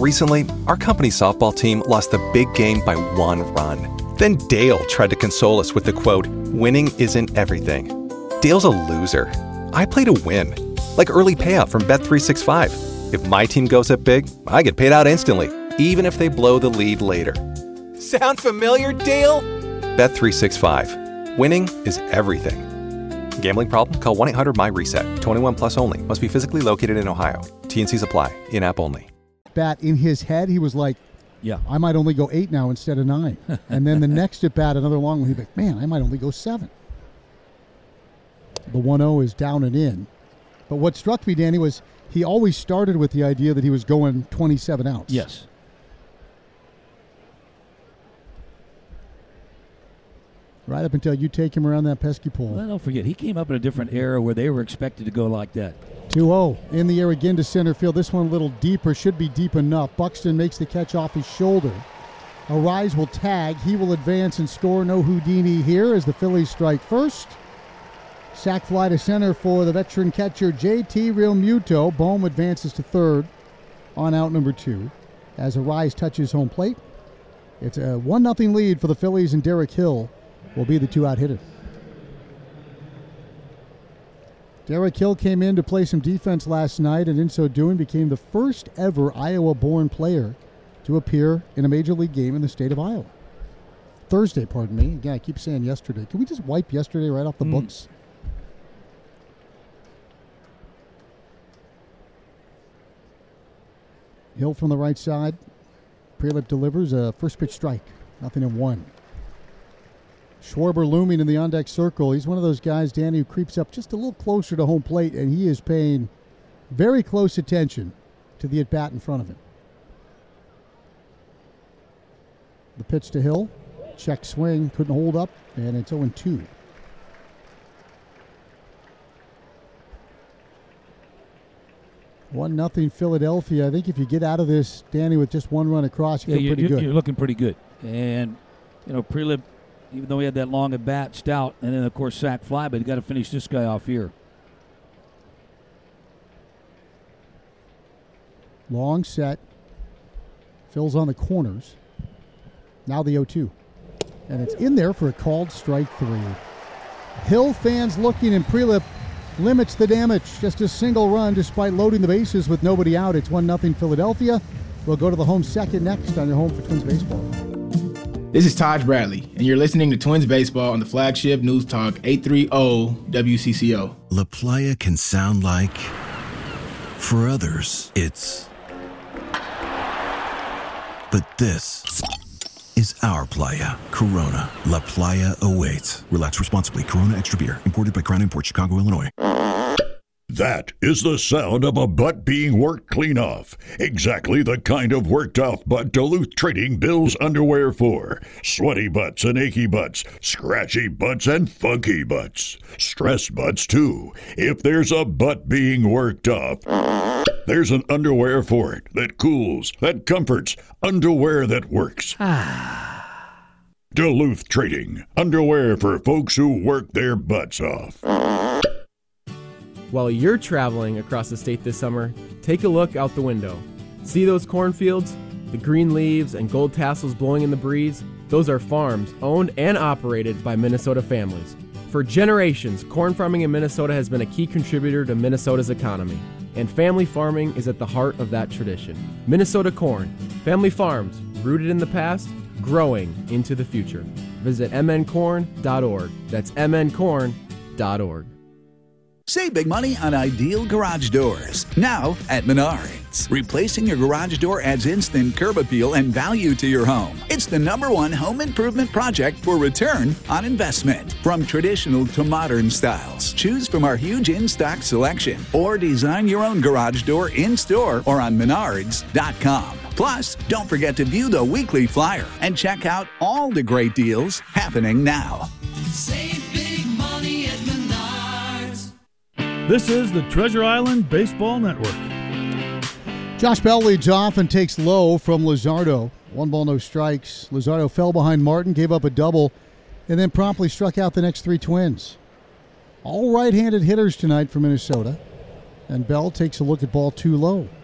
Recently, our company's softball team lost the big game by 1 run. Then Dale tried to console us with the quote, "Winning isn't everything." Dale's a loser. I play to win. Like early payout from Bet365. If my team goes up big, I get paid out instantly, even if they blow the lead later. Sound familiar, Dale? Bet365. Winning is everything. Gambling problem? Call 1-800-MY-RESET. 21 plus only. Must be physically located in Ohio. T&Cs apply. In-app only. Bat in his head, he was like, yeah, I might only go 8 now instead of 9. And then the next at bat, another long one, he'd be like, man, I might only go 7. The 1-0 is down and in. But what struck me, Danny, was he always started with the idea that he was going 27 outs. Yes. Right up until you take him around that pesky pole. Well, don't forget, he came up in a different era where they were expected to go like that. 2-0 in the air again to center field. This one a little deeper, should be deep enough. Buxton makes the catch off his shoulder. Arise will tag. He will advance and score. No Houdini here as the Phillies strike first. Sac fly to center for the veteran catcher J.T. Realmuto. Bohm advances to third on out number 2 as Arise touches home plate. It's a 1-0 lead for the Phillies, and Derek Hill will be the 2-out hitter. Derek Hill came in to play some defense last night, and in so doing became the first ever Iowa-born player to appear in a major league game in the state of Iowa. Thursday, pardon me. Again, I keep saying yesterday. Can we just wipe yesterday right off the books? Hill from the right side. Prelip delivers a first pitch strike. 0-1. Schwarber looming in the on-deck circle. He's one of those guys, Danny, who creeps up just a little closer to home plate, and he is paying very close attention to the at-bat in front of him. The pitch to Hill. Check swing. Couldn't hold up, and it's 0-2. One nothing Philadelphia. I think if you get out of this, Danny, with just one run across, you feel pretty good. You're looking pretty good. And, Prelip, even though he had that long at bat, stout, and then, of course, sac fly, but you got to finish this guy off here. Long set. Fills on the corners. Now the 0-2. And it's in there for a called strike 3. Hill fans looking, and Prelip limits the damage. Just a single run despite loading the bases with nobody out. It's 1-0 Philadelphia. We'll go to the home second next on your home for Twins Baseball. This is Taj Bradley, and you're listening to Twins Baseball on the flagship News Talk 830 WCCO. La Playa can sound like, for others, it's. But this is our playa. Corona. La Playa awaits. Relax responsibly. Corona Extra Beer. Imported by Crown Imports, Chicago, Illinois. That is the sound of a butt being worked clean off. Exactly the kind of worked off butt Duluth Trading builds underwear for. Sweaty butts and achy butts, scratchy butts and funky butts. Stressed butts too. If there's a butt being worked off, there's an underwear for it that cools, that comforts, underwear that works. Duluth Trading. Underwear for folks who work their butts off. While you're traveling across the state this summer, take a look out the window. See those cornfields? The green leaves and gold tassels blowing in the breeze? Those are farms owned and operated by Minnesota families. For generations, corn farming in Minnesota has been a key contributor to Minnesota's economy, and family farming is at the heart of that tradition. Minnesota Corn, family farms, rooted in the past, growing into the future. Visit mncorn.org. That's mncorn.org. Save big money on Ideal Garage Doors. Now at Menards. Replacing your garage door adds instant curb appeal and value to your home. It's the #1 home improvement project for return on investment. From traditional to modern styles, choose from our huge in-stock selection or design your own garage door in-store or on Menards.com. Plus, don't forget to view the weekly flyer and check out all the great deals happening now. Save big money at Menards. This is the Treasure Island Baseball Network. Josh Bell leads off and takes low from Luzardo. 1 ball, no strikes. Luzardo fell behind Martin, gave up a double, and then promptly struck out the next 3 Twins. All right-handed hitters tonight for Minnesota. And Bell takes a look at ball 2 low.